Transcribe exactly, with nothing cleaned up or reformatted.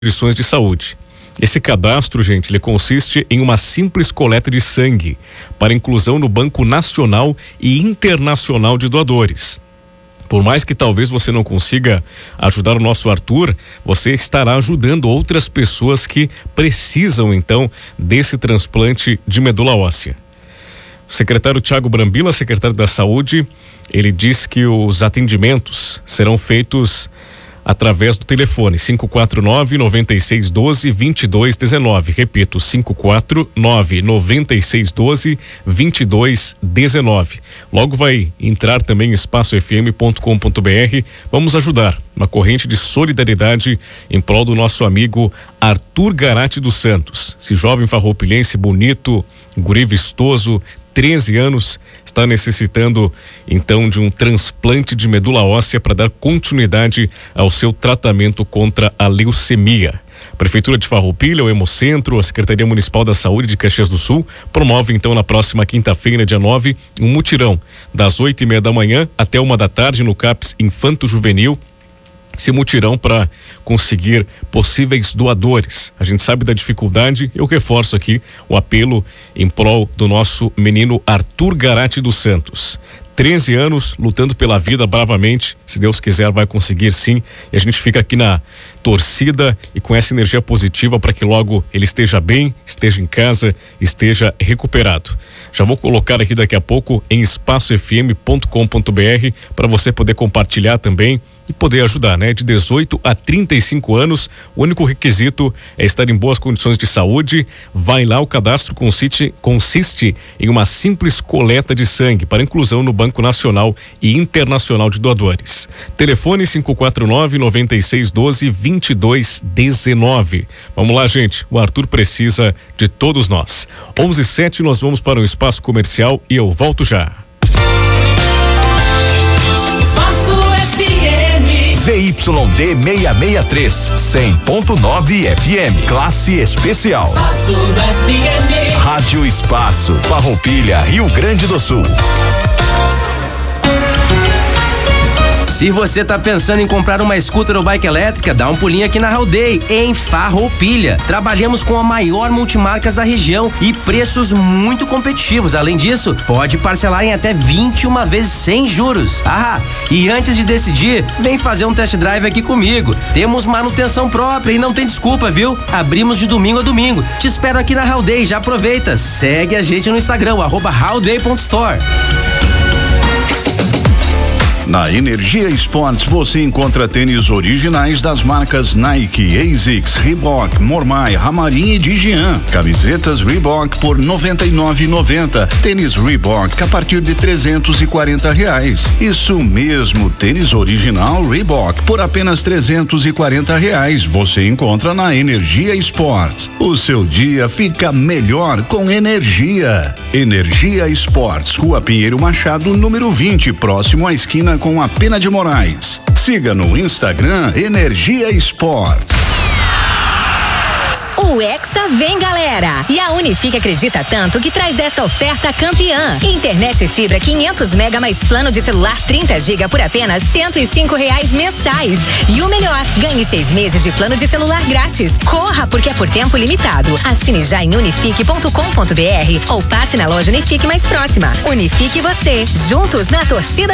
instituições de saúde. Esse cadastro, gente, ele consiste em uma simples coleta de sangue para inclusão no Banco Nacional e Internacional de Doadores. Por mais que talvez você não consiga ajudar o nosso Arthur, você estará ajudando outras pessoas que precisam, então, desse transplante de medula óssea. O secretário Thiago Brambila, secretário da Saúde, ele diz que os atendimentos serão feitos através do telefone cinco quatro nove, nove seis um dois, dois dois um nove. Repito, cinco quatro nove, nove seis um dois, dois dois um nove. Logo vai entrar também em espaço f m ponto com ponto b r. Vamos ajudar uma corrente de solidariedade em prol do nosso amigo Arthur Garate dos Santos. Esse jovem farroupilhense bonito, guri vistoso, treze anos, está necessitando então de um transplante de medula óssea para dar continuidade ao seu tratamento contra a leucemia. A Prefeitura de Farroupilha, o Hemocentro, a Secretaria Municipal da Saúde de Caxias do Sul promove então na próxima quinta-feira, dia nove, um mutirão das oito e meia da manhã até uma da tarde no CAPS Infanto Juvenil. Esse mutirão para conseguir possíveis doadores. A gente sabe da dificuldade, eu reforço aqui o apelo em prol do nosso menino Arthur Garate dos Santos. treze anos, lutando pela vida bravamente, se Deus quiser vai conseguir sim, e a gente fica aqui na torcida e com essa energia positiva para que logo ele esteja bem, esteja em casa, esteja recuperado. Já vou colocar aqui daqui a pouco em espaço f m ponto com ponto b r para você poder compartilhar também e poder ajudar, né? De dezoito a trinta e cinco anos, o único requisito é estar em boas condições de saúde. Vai lá, o cadastro consiste, consiste em uma simples coleta de sangue para inclusão no Banco Nacional e Internacional de Doadores. Telefone cinco quatro nove, nove seis um dois, dois dois um nove. Vamos lá, gente, o Arthur precisa de todos nós. onze e sete, nós vamos para um espaço comercial e eu volto já. Z Y D seiscentos e sessenta e três, cem ponto nove F M, classe especial. Espaço F M. Rádio Espaço, Farroupilha, Rio Grande do Sul. Se você tá pensando em comprar uma scooter ou bike elétrica, dá um pulinho aqui na Howday, em Farroupilha. Trabalhamos com a maior multimarcas da região e preços muito competitivos. Além disso, pode parcelar em até vinte e uma vezes sem juros. Ah, e antes de decidir, vem fazer um test drive aqui comigo. Temos manutenção própria e não tem desculpa, viu? Abrimos de domingo a domingo. Te espero aqui na Howday, já aproveita. Segue a gente no Instagram, arroba howday ponto store. Na Energia Esportes você encontra tênis originais das marcas Nike, ASICS, Reebok, Mormai, Ramarim e Digian. Camisetas Reebok por noventa e nove reais e noventa centavos. Tênis Reebok a partir de trezentos e quarenta reais. Isso mesmo, tênis original Reebok por apenas trezentos e quarenta reais. Você encontra na Energia Esportes. O seu dia fica melhor com energia. Energia Esportes, Rua Pinheiro Machado, número vinte, próximo à esquina com a Pena de Moraes. Siga no Instagram Energia Esportes. O Hexa vem, galera! E a Unifique acredita tanto que traz esta oferta campeã. Internet fibra quinhentos mega mais plano de celular trinta giga por apenas cento e cinco reais mensais. E o melhor, ganhe seis meses de plano de celular grátis. Corra, porque é por tempo limitado. Assine já em unifique ponto com ponto b r ou passe na loja Unifique mais próxima. Unifique você, juntos na torcida